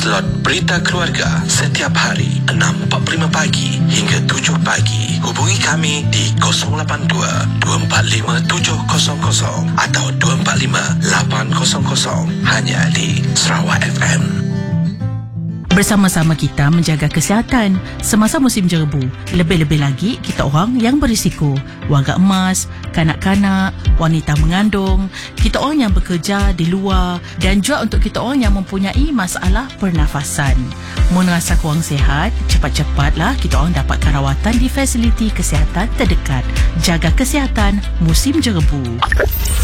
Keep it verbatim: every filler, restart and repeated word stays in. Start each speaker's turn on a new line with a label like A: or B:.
A: slot Berita Keluarga setiap hari enam empat puluh lima pagi hingga tujuh pagi. Hubungi kami di kosong lapan dua, dua empat lima, tujuh kosong kosong atau dua empat lima, lapan kosong kosong hanya di Sarawak F M.
B: Bersama-sama kita menjaga kesihatan semasa musim jerebu. Lebih-lebih lagi kita orang yang berisiko, warga emas, kanak-kanak, wanita mengandung, kita orang yang bekerja di luar dan juga untuk kita orang yang mempunyai masalah pernafasan. Mun rasa kurang sihat, cepat-cepatlah kita orang dapatkan rawatan di fasiliti kesihatan terdekat. Jaga kesihatan musim jerebu.